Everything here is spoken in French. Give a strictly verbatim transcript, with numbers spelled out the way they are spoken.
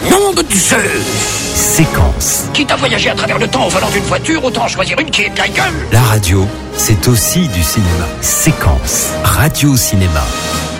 Nom de Zeus! Séquence. Quitte à voyager à travers le temps au volant d'une voiture, autant choisir une qui est ta gueule! La radio, c'est aussi du cinéma. Séquence. Radio Cinéma.